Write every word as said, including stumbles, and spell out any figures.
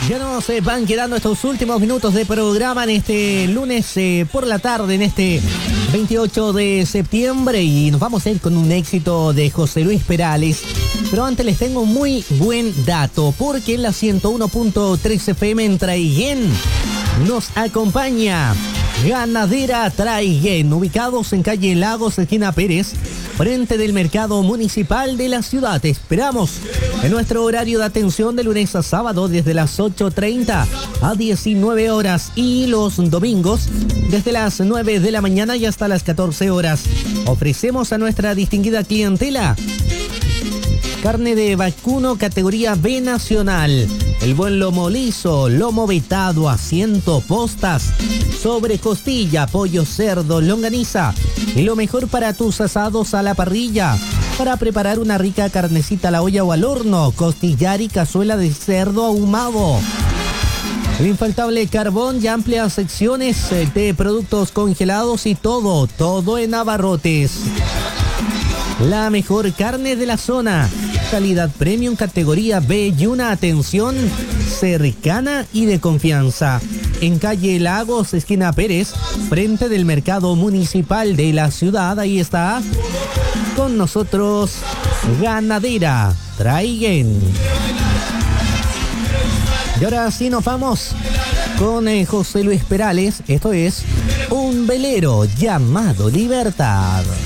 Ya nos eh, van quedando estos últimos minutos de programa en este lunes eh, por la tarde, en este veintiocho de septiembre, y nos vamos a ir con un éxito de José Luis Perales. Pero antes les tengo un muy buen dato, porque en la ciento uno punto tres F M en Traiguén nos acompaña Ganadera Traiguén, ubicados en calle Lagos, esquina Pérez, frente del mercado municipal de la ciudad. Te esperamos en nuestro horario de atención de lunes a sábado desde las ocho treinta a diecinueve horas y los domingos desde las nueve de la mañana y hasta las catorce horas. Ofrecemos a nuestra distinguida clientela carne de vacuno categoría B nacional, el buen lomo liso, lomo vetado, asiento, postas, sobre costilla, pollo, cerdo, longaniza y lo mejor para tus asados a la parrilla. Para preparar una rica carnecita a la olla o al horno, costillar y cazuela de cerdo ahumado. El infaltable carbón y amplias secciones de productos congelados y todo, todo en abarrotes. La mejor carne de la zona, calidad premium categoría B y una atención cercana y de confianza. En calle Lagos, esquina Pérez, frente del mercado municipal de la ciudad, ahí está con nosotros Ganadera Traiguén. Y ahora sí nos vamos con eh, José Luis Perales. Esto es Un velero llamado Libertad.